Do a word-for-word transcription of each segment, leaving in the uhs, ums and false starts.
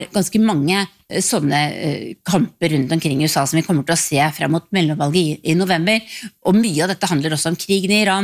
ganske mange sånne kamper rundt omkring i U S A som vi kommer til å se frem mot mellomvalget i, i november, og mye av dette handler også om krigen i Iran,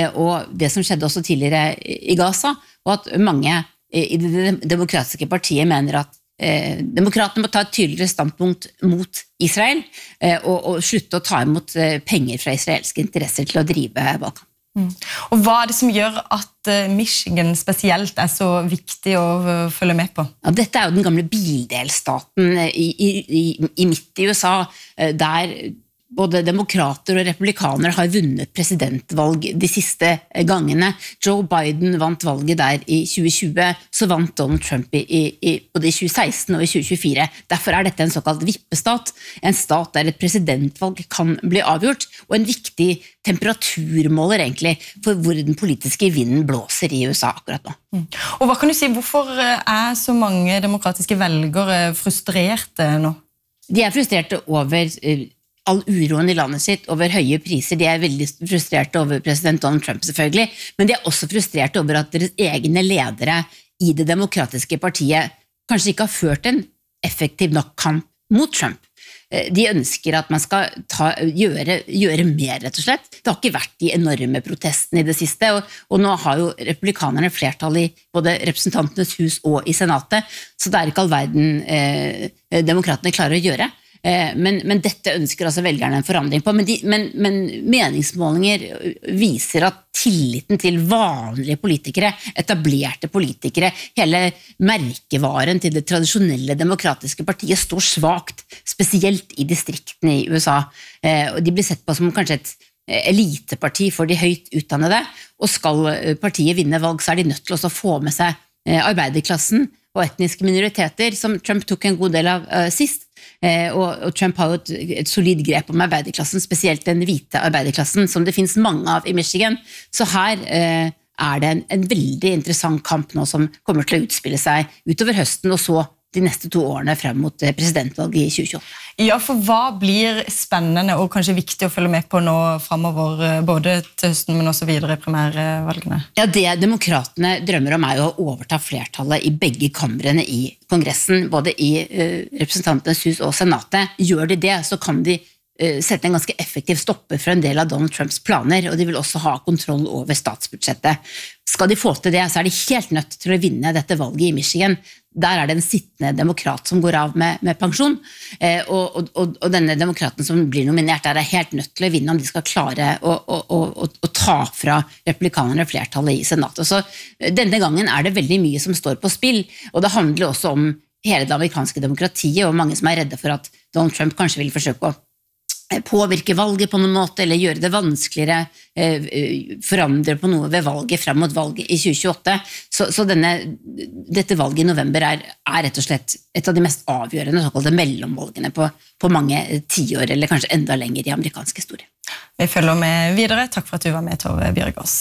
og det som skjedde også tidligere i Gaza, og at mange i det demokratiske partiet mener at eh, demokratene må ta et tydeligere standpunkt mot Israel, eh, og, og slutte å ta imot eh, penger fra israelske interesser til å drive valgkamp. Mm. Og hva er det som gjør at Michigan spesielt er så viktig å følge med på? Ja, dette er jo den gamle bildelstaten i, i, i, i midt i U S A, der både demokrater og republikanere har vunnet presidentvalg de siste gangene. Joe Biden vant valget der i tjue tjue, så vant Donald Trump i, i, både i tjue seksten og i tjue tjuefire. Derfor er dette en såkalt vippestat, en stat der et presidentvalg kan bli avgjort, og en viktig temperaturmåler egentlig for hvor den politiske vinden blåser i U S A akkurat nå. Mm. Og hva kan du si, hvorfor er så mange demokratiske velgere frustrerte nå? De er frustrerte over all uroen i landet sitt, over høye priser. De er veldig frustrerte over president Donald Trump selvfølgelig, men de er også frustrerte over at deres egne ledere i det demokratiske partiet kanskje ikke har ført en effektiv nok kamp mot Trump. De ønsker at man skal ta, gjøre, gjøre mer, rett og slett. Det har ikke vært de enorme protestene i det siste, og, og nå har jo republikanerne flertall i både representantenes hus og i senatet, så det er ikke all verden eh, demokratene klarer å gjøre. Men, men dette ønsker altså velgerne en forandring på, men, de, men, men meningsmålinger viser at tilliten til vanlige politikere, etablerte politikere, hele merkevaren til det tradisjonelle demokratiske partiet står svagt, spesielt i distriktene i U S A, og de blir sett på som kanskje et eliteparti for de høyt utdannede, og skal partiet vinne valg, så er de nødt til å få med seg arbeiderklassen og etniske minoriteter, som Trump tok en god del av uh, sist, uh, og, og Trump har jo et, et solid grep om arbeiderklassen, spesielt den hvite arbeiderklassen, som det finnes mange av i Michigan, så her uh, er det en, en veldig interessant kamp nå som kommer til å utspille seg utover høsten, og så de neste to årene frem mot presidentvalget i tjue tjueåtte. Ja, for hva blir spennende og kanskje viktig å følge med på nå fremover, både til høsten, men også videre i primærvalgene? Ja, det demokratene drømmer om er jo å overta flertallet i begge kamrene i Kongressen, både i uh, representantenes hus og senatet. Gjør de det, så kan de uh, sette en ganske effektiv stopper for en del av Donald Trumps planer, og de vil også ha kontroll over statsbudsjettet. Skal de få til det, så er de helt nødt til å vinne dette valget i Michigan. Der er det en sittende demokrat som går av med, med pensjon, eh, og, og, og denne demokraten som blir nominert der er helt nødt til å vinne om de skal klare å, å, å, å ta fra republikanerne flertallet i senatet. Så denne gangen er det veldig mye som står på spill, og det handler også om hele det amerikanske demokratiet, og mange som er redde for at Donald Trump kanskje vil forsøke å påvirke valget på noen måte, eller gjøre det vanskeligere, forandre på noe ved valget frem mot valget i tjue tjueåtte. Så, så denne, dette valget i november er, er rett og slett et av de mest avgjørende såkalte mellomvalgene på, på mange tiår, eller kanskje enda lenger i amerikansk historie. Vi følger med videre. Takk for at du var med, Tove Bjørgaas.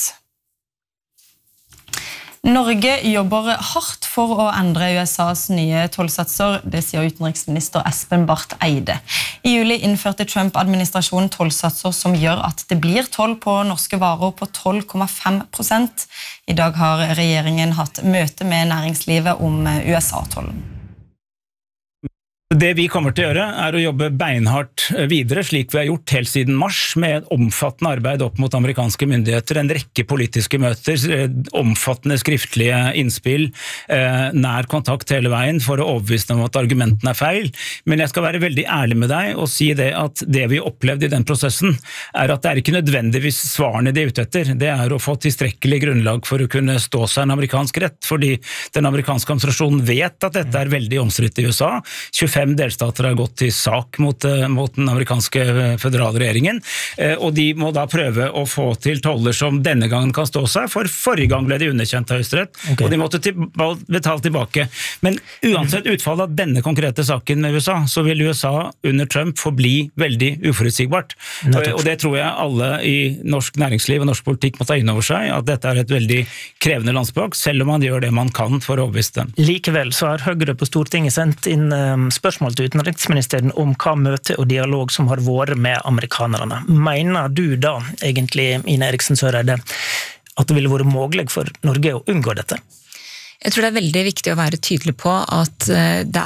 Norge jobber hardt for å endre U S A's nye tollsatser, det sier utenriksminister Espen Barth Eide. I juli innførte Trump-administrasjonen tollsatser som gjør at det blir toll på norske varer på tolv komma fem prosent. I dag har regjeringen hatt møte med næringslivet om U S A-tollen. Det vi kommer til å gjøre er å jobbe beinhardt videre, slik vi har gjort helt siden mars, med omfattende arbeid opp mot amerikanske myndigheter, en rekke politiske møter, omfattende skriftlige innspill, nær kontakt hele veien for å overbevise dem om at argumentene er feil. Men jeg skal være veldig ærlig med deg og si det at det vi opplevde i den prosessen er at det er ikke nødvendigvis svarene de er ute etter. Det er å få tilstrekkelig grunnlag for å kunne stå seg en amerikansk rett, fordi den amerikanske administrasjonen vet at dette er veldig omstridt i U S A. tjuefem delstater har gått til sak mot, mot den amerikanske føderale regjeringen, og de må da prøve å få til toller som denne gangen kan stå seg, for forrige gang ble de underkjent av Høyesterett, okay. Og de måtte til, betale tilbake. Men uansett utfallet av denne konkrete saken med U S A, så vil U S A under Trump forbli veldig uforutsigbart. Og det tror jeg alle i norsk næringsliv og norsk politikk må ta inn over seg, at dette er et veldig krevende landspråk, selv om man gjør det man kan for å overbevise dem. Likevel så har Høyre på Stortinget sendt inn um, spørsmål til utenriksministeren om hva møte og dialog som har vært med amerikanerne. Mener du da, egentlig, Ine Eriksen Søreide, at det ville vært mulig for Norge å unngå dette? Jeg tror det er veldig viktig å være tydelig på at det